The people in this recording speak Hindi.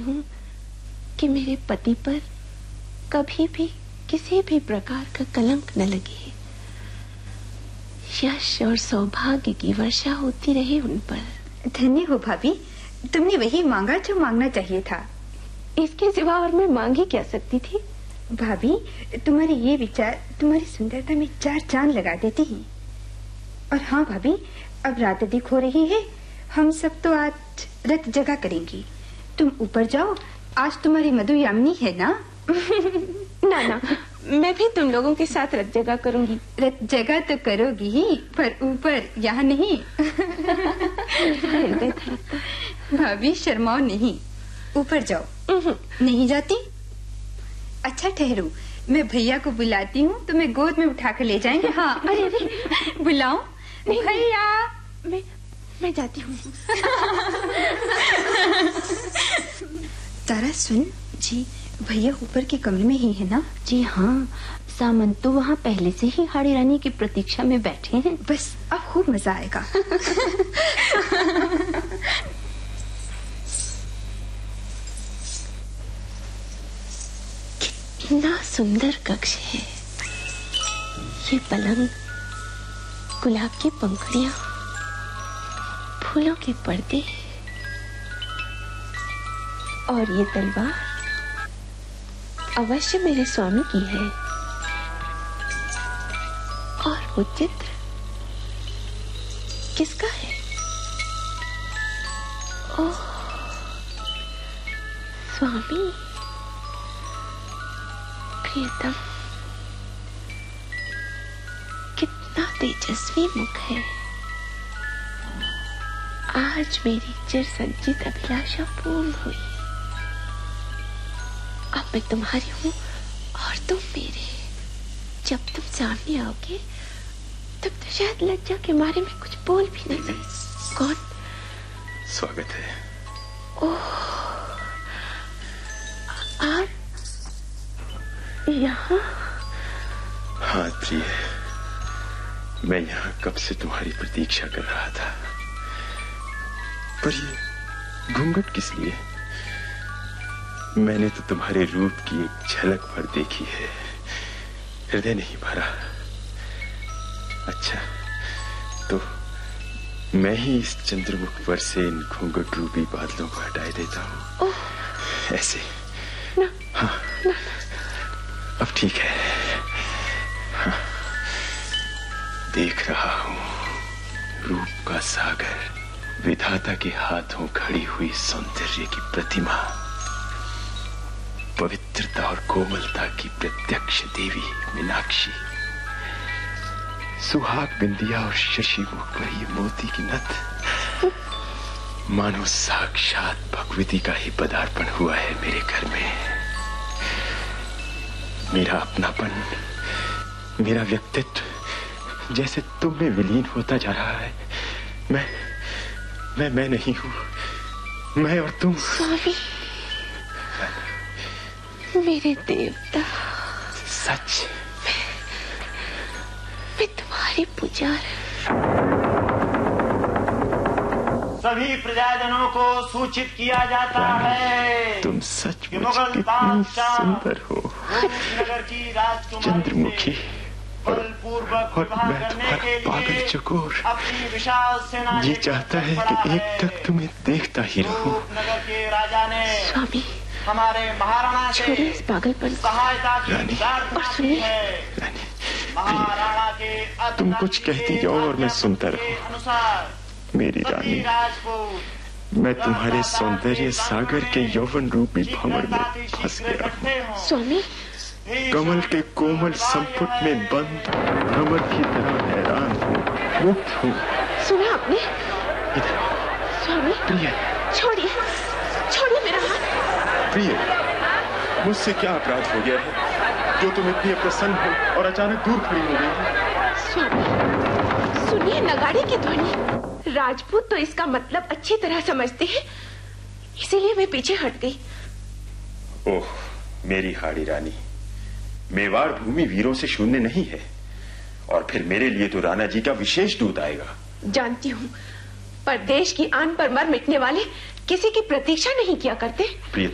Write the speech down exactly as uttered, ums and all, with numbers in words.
हूँ कि मेरे पति पर कभी भी किसी भी प्रकार का कलंक न लगे। यश और सौभाग्य की वर्षा होती रहे उन पर। धन्य हो भाभी, तुमने वही मांगा जो मांगना चाहिए था। इसके सिवा और मैं मांग ही क्या सकती थी? भाभी, तुम्हारे ये विचार तुम्हारी सुंदरता में चार चांद लगा देते हैं। और हाँ भाभी, अब रात अधिक हो रही है, हम सब तो आज रथ जगा करेंगे। तुम ऊपर जाओ, आज तुम्हारी मधु यामिनी है ना? ना ना, मैं भी तुम लोगों के साथ रथ जगा करूंगी। रथ जगा तो करोगी ही, पर ऊपर यहाँ नहीं। भाभी शर्माओ नहीं, ऊपर जाओ। नहीं जाती? अच्छा ठहरो, मैं भैया को बुलाती हूँ, तुम्हें गोद में उठा कर ले जाएंगे। हाँ। अरे अरे, बुलाओ भैया। मैं मैं जाती हूँ। तारा सुन जी, भैया ऊपर के कमरे में ही है ना? जी हाँ, सामंत तो वहाँ पहले से ही हाड़ी रानी की प्रतीक्षा में बैठे हैं। बस अब खूब मजा आएगा। कितना सुंदर कक्ष है ये। पलंग, गुलाब की पंखुड़ियाँ, फूलों के पर्दे और ये तलवार अवश्य मेरे स्वामी की है। और वो चित्र किसका है? ओह, स्वामी, प्रियतम, कितना तेजस्वी मुख है। आज मेरी चिर संचित अभिलाषा पूर्ण हुई। अब मैं तुम्हारी हूँ और तुम मेरे। जब तुम सामने आओगे तब तो शायद लज्जा के मारे में कुछ बोल भी नहीं सकती। कौन? स्वागत है। ओह, आप यहाँ? हाँ प्रिय, मैं यहाँ कब से तुम्हारी प्रतीक्षा कर रहा था। पर ये घूंघट किस लिए? मैंने तो तुम्हारे रूप की एक झलक भर देखी है, हृदय नहीं भरा। अच्छा, तो मैं ही इस चंद्रमुख पर से इन घूंघट रूपी बादलों को हटाए देता हूँ। ऐसे ना, हाँ ना, अब ठीक है। हाँ, देख रहा हूँ रूप का सागर, विधाता के हाथों खड़ी हुई सौंदर्य की प्रतिमा, पवित्रता और कोमलता की प्रत्यक्ष देवी मीनाक्षी, सुहाग बिंदिया और शशि मुख पर ये मोती की नथ, मानो साक्षात भगवती का ही पदार्पण हुआ है मेरे घर में। मेरा अपनापन, मेरा व्यक्तित्व जैसे तुम में विलीन होता जा रहा है। मैं मैं मैं नहीं हूँ, मैं और तुम। स्वामी, मेरे देवता, सच मैं तुम्हारी पुजार। सभी प्रजाजनों को सूचित किया जाता है तुम सच में कितनी सुंदर हो, नगर की राजकुमारी चंद्रमुखी, और, और मैं करने तुम्हारा के पागल लिए चकोर अपनी विशाल सेना जी चाहता है कि एक तक तुम्हें देखता ही रहूं। नगर के राजा ने स्वामी, हमारे महाराणा से छोड़े इस पागलपन को। सहायता की रानी, प्रार्थना और की सुनिए, है। रानी, महाराणा के तुम कुछ कहती जाओ और मैं सुनता रहूं। अनुसार मेरी रानी, राजपूत मैं तुम्हारे सौंदर्य सागर के यौवन रूपी भंवर में फंस गया हूँ। स्वामी, कमल के कोमल संपुट में बंद भंवर की तरह हैरान हूँ, मुक्त हूँ। सुना आपने? इधर स्वामी, प्रिय, छोड़िए, छोड़िए मेरा हाथ। प्रिय, मुझसे क्या अपराध हो गया है जो तुम इतनी प्रसन्न हो और अचानक दूर खड़ी हो गई हो? स्वामी, सुनिए नगाड़े की ध्वनि। राजपूत तो इसका मतलब अच्छी तरह समझते हैं, इसीलिए मैं पीछे हट गई। ओह मेरी हाड़ी रानी, मेवाड़ भूमि वीरों से शून्य नहीं है, और फिर मेरे लिए तो राणा जी का विशेष दूत आएगा। जानती हूँ, पर देश की आन पर मर मिटने वाले किसी की प्रतीक्षा नहीं किया करते। प्रिय